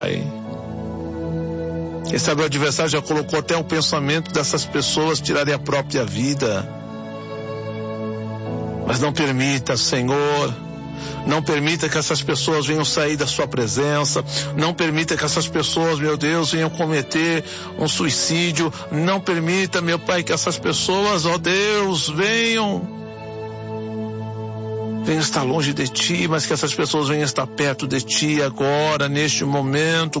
Quem sabe o adversário já colocou até o pensamento dessas pessoas tirarem a própria vida. Mas não permita, Senhor. Não permita que essas pessoas venham sair da sua presença. Não permita que essas pessoas, meu Deus, venham cometer um suicídio. Não permita, meu Pai, que essas pessoas, ó Deus, venham estar longe de Ti, mas que essas pessoas venham estar perto de Ti agora, neste momento.